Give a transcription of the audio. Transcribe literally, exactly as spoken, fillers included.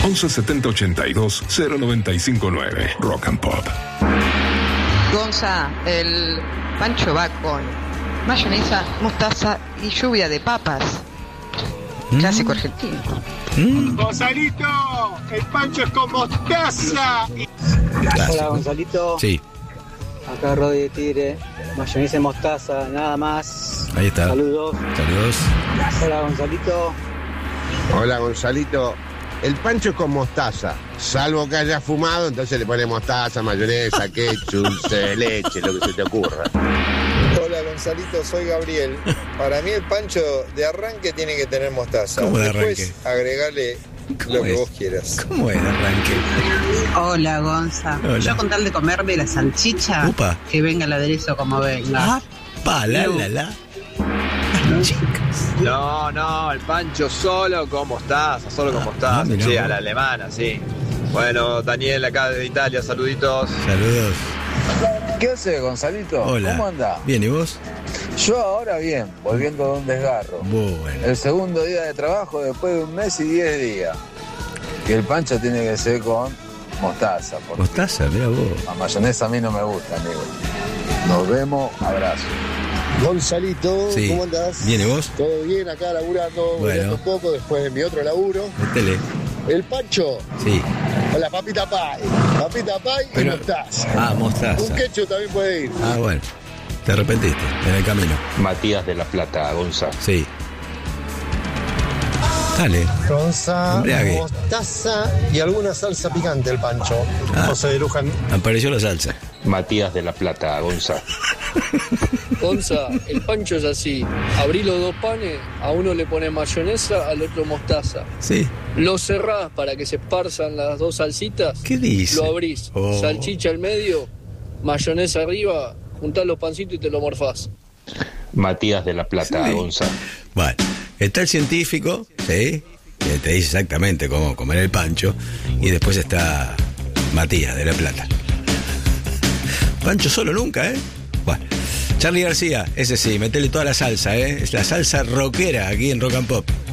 once setenta ochenta y dos cero noventa y cinco nueve. Rock and Pop. Gonza, el pancho va con mayonesa, mostaza y lluvia de papas. Mm. Clásico argentino. Mm. Gonzalito, el pancho es con mostaza. Clásico. Hola, Gonzalito. Sí. Acá Rodi de Tigre, mayonesa y mostaza, nada más. Ahí está. Saludos. Saludos. Hola, Gonzalito. Hola, Gonzalito. El pancho es con mostaza, salvo que haya fumado, entonces le pone mostaza, mayonesa, ketchup, dulce de leche, lo que se te ocurra. Hola, Gonzalito, soy Gabriel. Para mí el pancho de arranque tiene que tener mostaza. ¿Cómo de Después arranque? agregale lo que es? vos quieras. ¿Cómo es el arranque? Hola, Gonza. Hola. Yo con tal de comerme la salchicha, Upa. que venga el aderezo como venga. Pa, la, la, la. Chicas. No, no, el pancho solo con mostaza, solo con mostaza. ah, Sí, a la alemana, sí. Bueno, Daniel, acá de Italia, saluditos. Saludos. ¿Qué hace, Gonzalito? Hola. ¿Cómo anda? Bien, ¿y vos? Yo ahora bien, volviendo de un desgarro. Bueno. El segundo día de trabajo después de un mes y diez días. Y el pancho tiene que ser con mostaza. Mostaza, mira vos. La mayonesa a mí no me gusta, amigo. Nos vemos, abrazo. Gonzalito, Sí. ¿cómo andás? Bien, ¿y vos? Todo bien, acá laburando, Bueno. un poco después de mi otro laburo. Métele. El pancho, Sí. con la papita pie, papita pie Pero- y mostaza. Ah, mostaza. Un ketchup también puede ir. Ah, bueno. Te arrepentiste en el camino. Matías de la Plata, Gonza. Sí. Dale. Gonza, Embriague. mostaza y alguna salsa picante el pancho. Ah. José de Luján. Apareció la salsa. Matías de la Plata, Gonza. Gonza, el pancho es así. Abrí los dos panes, a uno le pones mayonesa, al otro mostaza. Sí. Lo cerrás para que se esparzan las dos salsitas. ¿Qué dice? Lo abrís. Oh. Salchicha al medio, mayonesa arriba, juntás los pancitos y te lo morfás. Matías de la Plata, Sí. Gonza. Bueno, está el científico, ¿sí? Que te dice exactamente cómo comer el pancho. Y después está Matías de la Plata. Pancho solo nunca, ¿eh? Bueno. Charly García, ese sí, metele toda la salsa, ¿eh? Es la salsa rockera aquí en Rock and Pop.